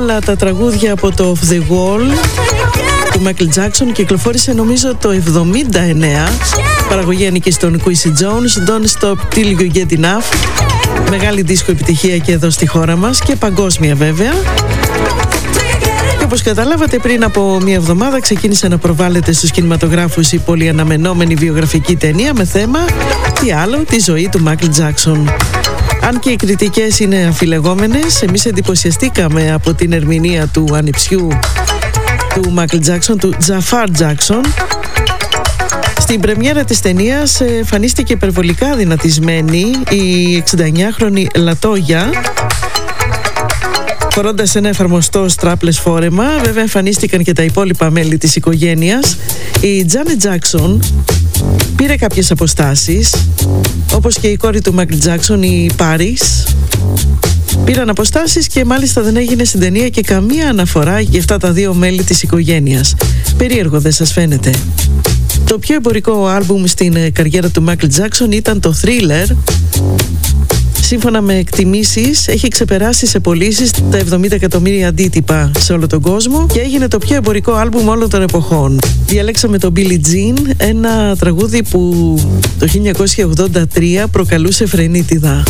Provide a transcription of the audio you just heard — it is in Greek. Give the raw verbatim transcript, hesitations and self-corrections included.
όλα τα τραγούδια από το Off the Wall του Michael Jackson. Κυκλοφόρησε νομίζω το εβδομήντα εννέα. Παραγωγή ανήκει στον Quincy Jones. Don't Stop Till You Get Enough. Μεγάλη δίσκο επιτυχία και εδώ στη χώρα μας και παγκόσμια βέβαια. Και όπως καταλάβατε, πριν από μία εβδομάδα ξεκίνησε να προβάλλεται στους κινηματογράφους η πολύ αναμενόμενη βιογραφική ταινία με θέμα, τι άλλο, τη ζωή του Michael Jackson. Αν και οι κριτικές είναι αμφιλεγόμενες, εμείς εντυπωσιαστήκαμε από την ερμηνεία του ανιψιού του Michael Jackson, του Jafar Jackson. Στην πρεμιέρα της ταινίας εμφανίστηκε υπερβολικά δυνατισμένη η εξηνταεννιάχρονη Λατόγια, φορώντας ένα εφαρμοστό strapless φόρεμα. Βέβαια εμφανίστηκαν και τα υπόλοιπα μέλη της οικογένειας. Η Janet Jackson πήρε κάποιες αποστάσεις, όπως και η κόρη του Michael Jackson, η Paris. Πήραν αποστάσεις και μάλιστα δεν έγινε στην ταινία και καμία αναφορά για αυτά τα δύο μέλη της οικογένειας. Περίεργο, δεν σας φαίνεται? Το πιο εμπορικό άλμπουμ στην καριέρα του Michael Jackson ήταν το Thriller. Σύμφωνα με εκτιμήσεις, έχει ξεπεράσει σε πωλήσεις τα εβδομήντα εκατομμύρια αντίτυπα σε όλο τον κόσμο και έγινε το πιο εμπορικό άλμπουμ όλων των εποχών. Διαλέξαμε το Billie Jean, ένα τραγούδι που το χίλια εννιακόσια ογδόντα τρία προκαλούσε φρενίτιδα.